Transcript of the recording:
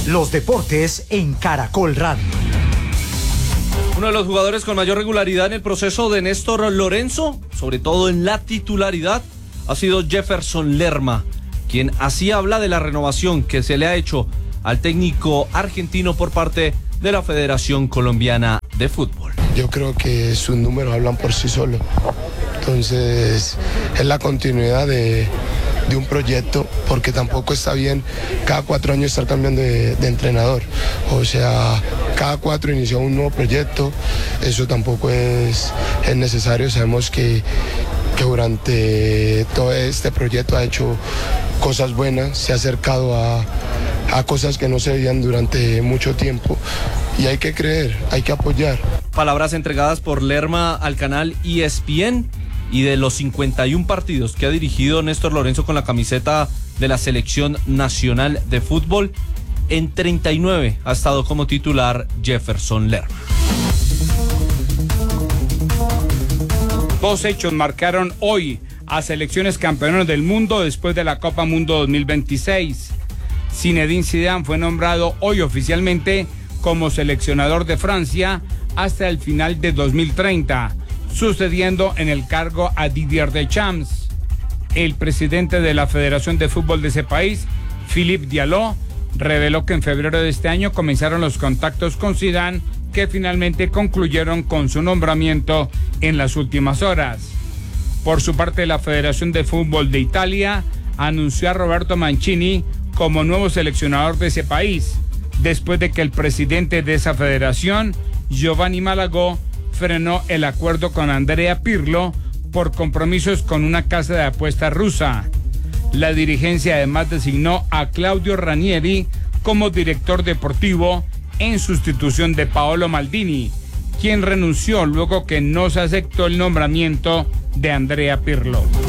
Los deportes en Caracol Radio. Uno de los jugadores con mayor regularidad en el proceso de Néstor Lorenzo, sobre todo en la titularidad, ha sido Jefferson Lerma, quien así habla de la renovación que se le ha hecho al técnico argentino por parte de la Federación Colombiana de Fútbol. Yo creo que sus números hablan por sí solos. Entonces, es la continuidad de un proyecto, porque tampoco está bien cada 4 años estar cambiando de entrenador. O sea, cada 4 inició un nuevo proyecto, eso tampoco es necesario. Sabemos que durante todo este proyecto ha hecho cosas buenas, se ha acercado a cosas que no se veían durante mucho tiempo, y hay que creer, hay que apoyar. Palabras entregadas por Lerma al canal ESPN. Y de los 51 partidos que ha dirigido Néstor Lorenzo con la camiseta de la Selección Nacional de Fútbol, en 39 ha estado como titular Jefferson Lerma. 2 hechos marcaron hoy a selecciones campeonas del mundo después de la Copa Mundo 2026. Zinedine Zidane fue nombrado hoy oficialmente como seleccionador de Francia hasta el final de 2030. Sucediendo en el cargo a Didier Deschamps. El presidente de la Federación de Fútbol de ese país, Philippe Diallo, reveló que en febrero de este año comenzaron los contactos con Zidane, que finalmente concluyeron con su nombramiento en las últimas horas. Por su parte, la Federación de Fútbol de Italia anunció a Roberto Mancini como nuevo seleccionador de ese país, después de que el presidente de esa federación, Giovanni Malagò, frenó el acuerdo con Andrea Pirlo por compromisos con una casa de apuestas rusa. La dirigencia además designó a Claudio Ranieri como director deportivo en sustitución de Paolo Maldini, quien renunció luego que no se aceptó el nombramiento de Andrea Pirlo.